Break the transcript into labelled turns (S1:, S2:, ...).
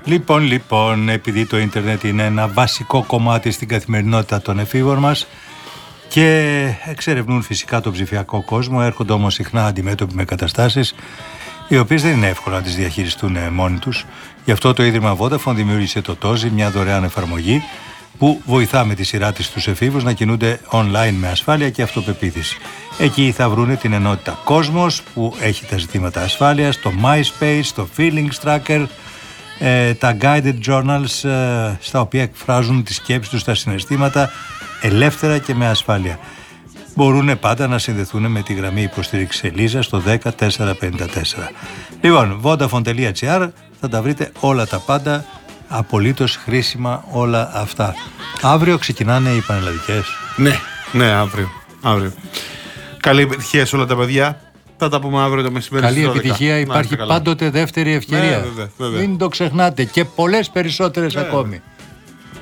S1: Λοιπόν, επειδή το ίντερνετ είναι ένα βασικό κομμάτι στην καθημερινότητα των εφήβων μας και εξερευνούν φυσικά τον ψηφιακό κόσμο, έρχονται όμως συχνά αντιμέτωποι με καταστάσεις οι οποίες δεν είναι εύκολο να τις διαχειριστούν μόνοι τους. Γι' αυτό το Ίδρυμα Vodafone δημιούργησε το Tozi, μια δωρεάν εφαρμογή που βοηθά με τη σειρά της τους εφήβους να κινούνται online με ασφάλεια και αυτοπεποίθηση. Εκεί θα βρούνε την ενότητα Κόσμος που έχει τα ζητήματα ασφάλειας, το MySpace, το Feelings Tracker, τα guided journals στα οποία εκφράζουν τις σκέψεις τους, τα συναισθήματα ελεύθερα και με ασφάλεια. Μπορούν πάντα να συνδεθούν με τη γραμμή υποστήριξης Ελίζα στο 10454. Λοιπόν, vodafone.gr, θα τα βρείτε όλα τα πάντα, απολύτως χρήσιμα όλα αυτά. Αύριο ξεκινάνε οι πανελλαδικές.
S2: Ναι, αύριο. Καλή επιτυχία σε όλα τα παιδιά. Θα τα πούμε αύριο το μεσημέρι.
S1: Καλή επιτυχία, υπάρχει πάντοτε δεύτερη ευκαιρία.
S2: Βέβαια.
S1: Μην το ξεχνάτε και πολλές περισσότερες ακόμη.